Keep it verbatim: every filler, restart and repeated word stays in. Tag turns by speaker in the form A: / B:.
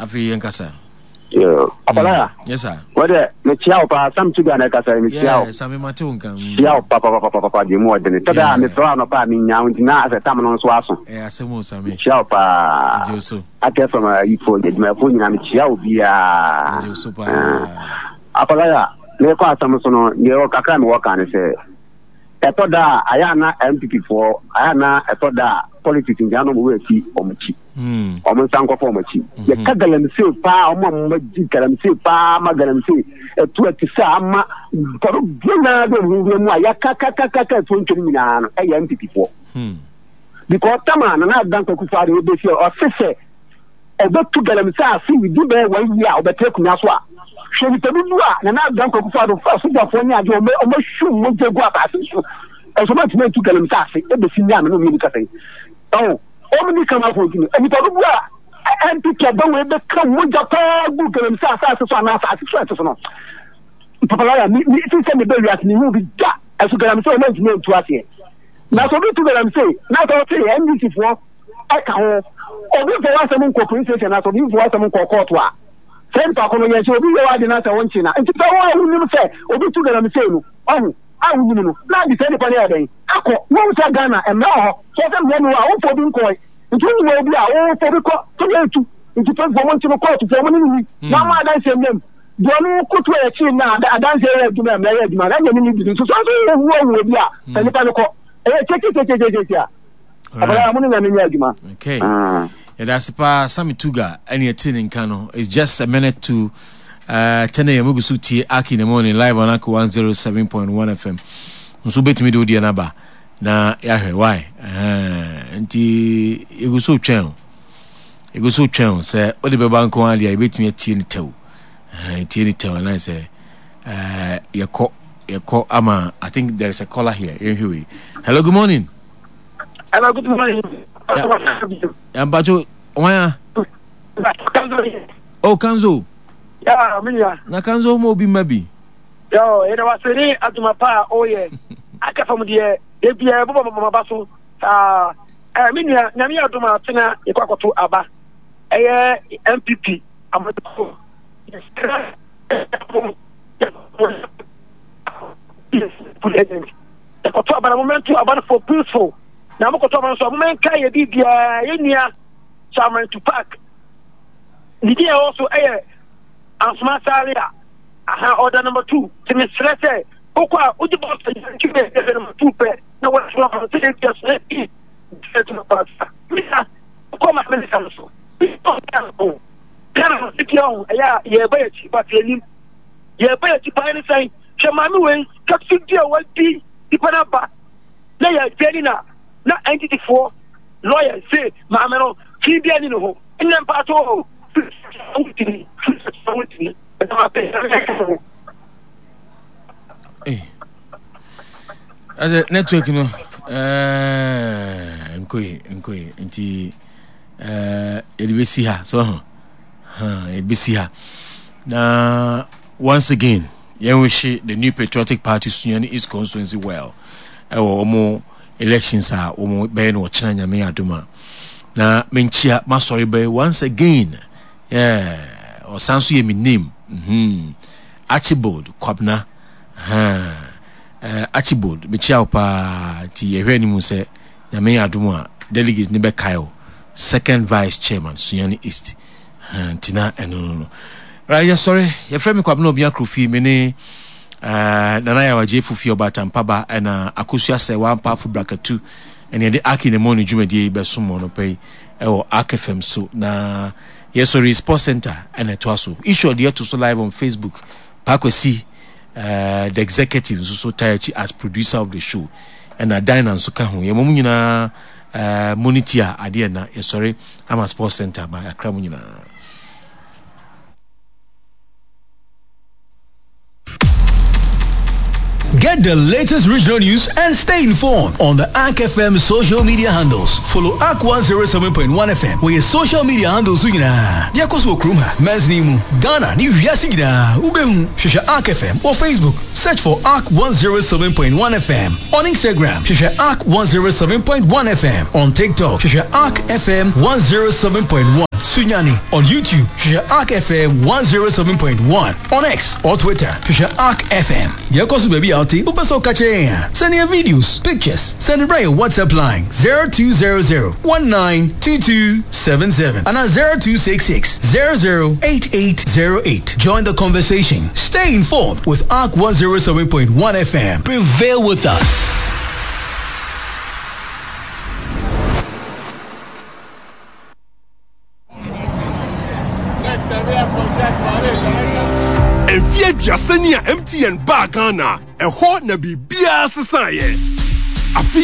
A: Afi Yankasa.
B: Yeah. Apala.
A: Yes, sir.
B: What the Chiao pa some to Gana Casa in Chiao.
A: Yes, I'm in Matunga.
B: Chiao papa papa papa di more than it. Tada me throw no pa me now na as a tamon swaso.
A: Eh, asemo sami.
B: Chiao pa.
A: Joso.
B: I get from a ifo de me phone na me Chiao bia.
A: Joso pa.
B: Apala. Me kwa samusono ye o kakra me work an say. Etoda ayana M P P for ayana etoda politics in Jano we fi omuchi.
A: Hmm.
B: Omo sanko for omuchi. Ye kagalam se pa omo maji galam se pa magalam se etu etisa ama kodo gina do hu mu aya kaka kaka kaka to ntumi na no e M P P for.
A: Hmm.
B: Because tama na na dan ko kufa de be fi o sese e be tu galam se afi we do be one year obeteku na so a Shebi Tabua, and now Danko Fado, California, almost shoot Montego Assassin. As much meant to get him sassy, every single man will be oh, only come up with you. And Tabua, and pick up the way they come with the car, book and sassy on our assassin. Papa, me send the berry as me will be that as you can say, meant to us here. Now, so to them say, not all say, and this is what I can hold. Or if there was some corporation, as of you for some court. Senta kono yeso obi we wadi na ta wonchi na nti fa wo hu nim se obi tu gara me se no ohu a hu nim no na di se ni pa ne adan akọ wo sa Ghana e me ho so se me no a wo fo bi nkoi nti wo obi a wo fo bi ko to ye tu nti fa wo wonchi no court fo mo ni ni na ma adan se mem do no kutu e chi na adan se ye duma me ye duma na nya ni bi so so wo wo obi a se ni pa ne ko e cheki cheki cheki a abara mo ni na nya duma
A: okay yeah, that's pa Sammy Tuga any attending Kano. It's just a minute to uh ten a.m. Mugusuti Aki in the morning live on Aku one oh seven point one F M. So bet me do the anaba. Na yeah why? Uh nti e go so twen. E go so twen say o de beba nko ade e bet me tie ni tew. Uh tie ni tew na say uh ye ko ye ko ama I think there is a caller here. Here. Hello, good morning.
B: Hello, good morning.
A: Yeah, Bajo, why? Oh, Kanzo.
C: Yeah, Minya.
A: Na Kanzo mo bi mabi.
C: Yo, it was really at my pa. Oh yeah. I come from the if you have a basso. Ah, I mean, Namia Duma Tina, you got to Abba. A M P P. I'm at the but a moment to about for peaceful. Now, I'm going to man carry a D B I Chairman to Park. The also a and smart area. I have order number two. To Miss Lete, Oka, Udibo, number two pair. No one's wrong. Just let me get to the park. Come up with the we don't know. Yeah, yeah, but you yeah, but you buy anything. Shamami way, Capsidia, what be the Panaba. They are getting up. Na entity for lawyer say mamano ki bia ni no en pa to
A: eh as a network no eh nkoi nkoi nti eh elibesi ha so ha elibesi ha na once again yen wish the new patriotic party Sunyani East constituency well e wo mo elections are omo be no china nyame aduma na menchia masori be once again yeah or sanso ye mi name mhm Archibald Kwabna ha eh Archibald menchia opa ti ye hwani mu se nyame aduma delegates ni be kayo second vice chairman Sunyani East tina eno no right yeah sorry ye frame Kwabna obi akrofi me ne Uh, Nana ya waje fufi obata mpaba na akosua se wa mpafu bracket two ene de aki ne moni dwumadi be somo no pay e wo akfm so na yesori sports center ene to aso issue de to so live on Facebook pakwesi uh, the executive so so taichi as producer of the show and a dine so ka ho ye mom nyina uh, monitor ade na yesori ama sports center ba akra mu nyina.
D: Get the latest regional news and stay informed on the A K F M social media handles. Follow A K one oh seven point one F M. Where your social media handles are gonna. Diakoso Kruma, Mesnimu, Ghana, New Yasigida, Ubehu, Shisha A K F M or Facebook. Search for A K one oh seven point one F M. On Instagram, Shisha A K one oh seven point one F M. On TikTok, Shisha A K F M one oh seven point one. Sunyani. On YouTube, share Arc F M one oh seven point one. On X or Twitter, share Arc F M. Dear Kosu Baby Alti, Upaso Kache. Send your videos, pictures. Send it by your WhatsApp line zero two zero zero one nine two two seven seven and at zero two six six zero zero eight eight zero eight. Join the conversation. Stay informed with Arc one oh seven point one F M. Prevail with us.
E: Enfie aduasa ni a M T N ba Ghana ɛhɔ na bibia sesan yɛ.